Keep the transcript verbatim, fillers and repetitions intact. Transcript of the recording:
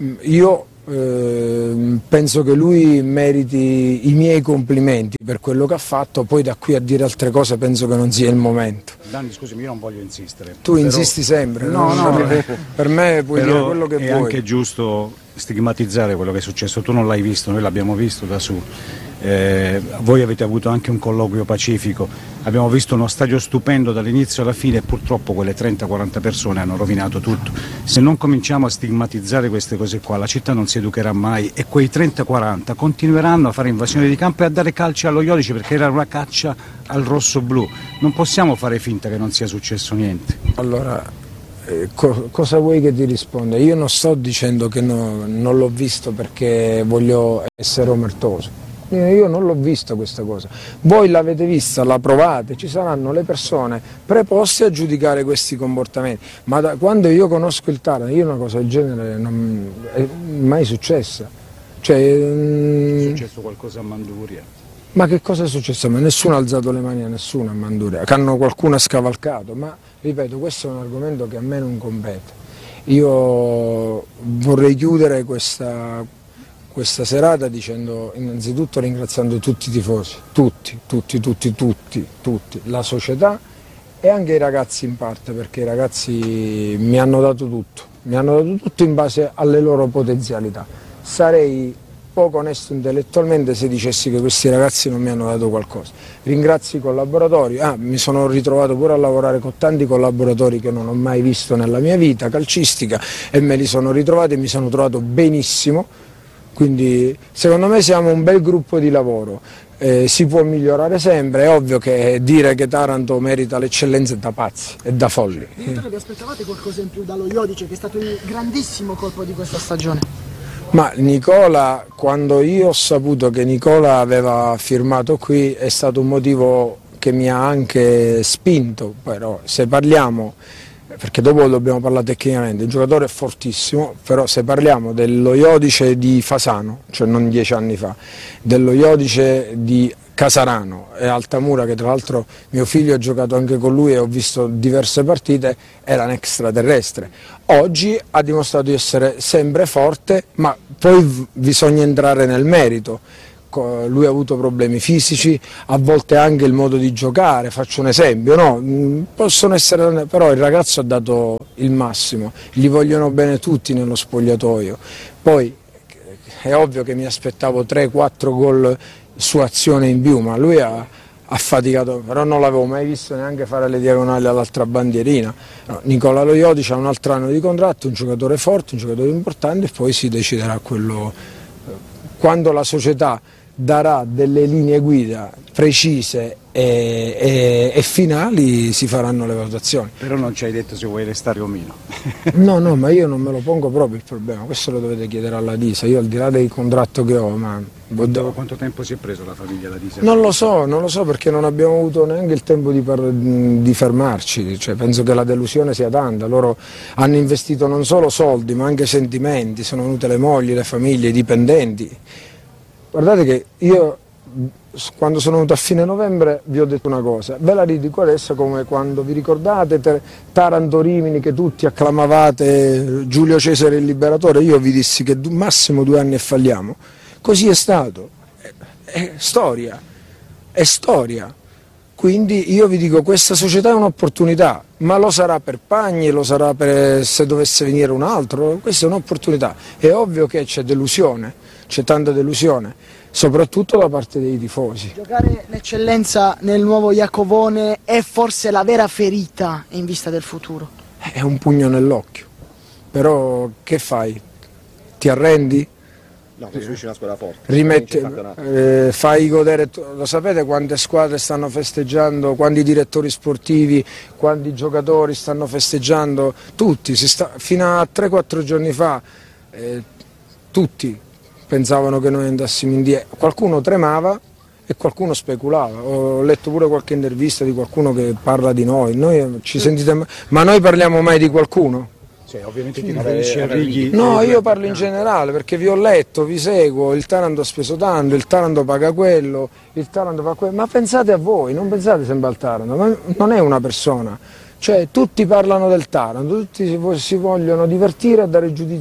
io eh, penso che lui meriti i miei complimenti per quello che ha fatto, poi da qui a dire altre cose penso che non sia il momento. Danny, scusami, io non voglio insistere. Tu però... insisti sempre, no, no, no, per me puoi però dire quello che è vuoi. È anche giusto stigmatizzare quello che è successo, tu non l'hai visto, noi l'abbiamo visto da su. Eh, voi avete avuto anche un colloquio pacifico, abbiamo visto uno stadio stupendo dall'inizio alla fine e purtroppo quelle trenta quaranta persone hanno rovinato tutto. Se non cominciamo a stigmatizzare queste cose qua, la città non si educherà mai e quei trenta quaranta continueranno a fare invasioni di campo e a dare calci allo Iodice perché era una caccia al rosso-blu. Non possiamo fare finta che non sia successo niente. Allora, eh, co cosa vuoi che ti risponda? Io non sto dicendo che no, non l'ho visto perché voglio essere omertoso. Io non l'ho visto questa cosa, voi l'avete vista, la provate, ci saranno le persone preposte a giudicare questi comportamenti, ma da, quando io conosco il Taranto, io una cosa del genere non è mai successa. Cioè, è successo qualcosa a Manduria? Ma che cosa è successo? Ma nessuno ha alzato le mani a nessuno a Manduria, che hanno qualcuno ha scavalcato, ma ripeto, questo è un argomento che a me non compete. Io vorrei chiudere questa... questa serata dicendo innanzitutto ringraziando tutti i tifosi, tutti, tutti, tutti, tutti, tutti, la società e anche i ragazzi in parte, perché i ragazzi mi hanno dato tutto, mi hanno dato tutto in base alle loro potenzialità. Sarei poco onesto intellettualmente se dicessi che questi ragazzi non mi hanno dato qualcosa. Ringrazio i collaboratori, ah, mi sono ritrovato pure a lavorare con tanti collaboratori che non ho mai visto nella mia vita calcistica e me li sono ritrovati e mi sono trovato benissimo. Quindi secondo me siamo un bel gruppo di lavoro, eh, si può migliorare sempre, è ovvio che dire che Taranto merita l'eccellenza è da pazzi, è da folli. Direttore, vi aspettavate qualcosa in più dallo Iodice che è stato il grandissimo colpo di questa stagione? Ma Nicola, quando io ho saputo che Nicola aveva firmato qui è stato un motivo che mi ha anche spinto, però se parliamo... perché dopo dobbiamo parlare tecnicamente, il giocatore è fortissimo, però se parliamo dello Iodice di Fasano, cioè non dieci anni fa, dello Iodice di Casarano e Altamura, che tra l'altro mio figlio ha giocato anche con lui e ho visto diverse partite, era un extraterrestre. Oggi ha dimostrato di essere sempre forte, ma poi bisogna entrare nel merito. Lui ha avuto problemi fisici, a volte anche il modo di giocare, faccio un esempio, no? Possono essere, però il ragazzo ha dato il massimo, gli vogliono bene tutti nello spogliatoio, poi è ovvio che mi aspettavo tre quattro gol su azione in più, ma lui ha, ha faticato, però non l'avevo mai visto neanche fare le diagonali all'altra bandierina. No, Nicola Lo Iodice ha un altro anno di contratto, un giocatore forte, un giocatore importante e poi si deciderà quello, quando la società darà delle linee guida precise e, e, e finali si faranno le valutazioni. Però non ci hai detto se vuoi restare o meno. No, no, ma io non me lo pongo proprio il problema, questo lo dovete chiedere alla Disa, io al di là del contratto che ho, ma... Quanto, quanto tempo si è preso la famiglia la Disa? Non lo so, non lo so perché non abbiamo avuto neanche il tempo di, di fermarci, cioè, penso che la delusione sia tanta, loro hanno investito non solo soldi ma anche sentimenti, sono venute le mogli, le famiglie, i dipendenti. Guardate che io quando sono venuto a fine novembre vi ho detto una cosa, ve la ridico adesso come quando vi ricordate Taranto Rimini che tutti acclamavate Giulio Cesare il liberatore, io vi dissi che massimo due anni e falliamo, così è stato, è, è storia, è storia. Quindi io vi dico questa società è un'opportunità, ma lo sarà per Pagni, lo sarà per se dovesse venire un altro, questa è un'opportunità, è ovvio che c'è delusione, c'è tanta delusione, soprattutto da parte dei tifosi. Giocare l'eccellenza nel nuovo Iacovone è forse la vera ferita in vista del futuro? È un pugno nell'occhio, però che fai? Ti arrendi? No, costruisci una squadra forte. Rimetti, eh, fai godere, lo sapete quante squadre stanno festeggiando, quanti direttori sportivi, quanti giocatori stanno festeggiando, tutti, si sta, fino a tre quattro giorni fa eh, tutti pensavano che noi andassimo indietro, qualcuno tremava e qualcuno speculava, ho letto pure qualche intervista di qualcuno che parla di noi, noi ci sentite, ma noi parliamo mai di qualcuno? Cioè, ovviamente ti riferisci a Righi. No, io parlo in generale perché vi ho letto, vi seguo, il Taranto ha speso tanto, il Taranto paga quello, il Taranto fa quello, ma pensate a voi, non pensate sempre al Taranto, ma non è una persona, cioè tutti parlano del Taranto, tutti si vogliono divertire a dare giudizio.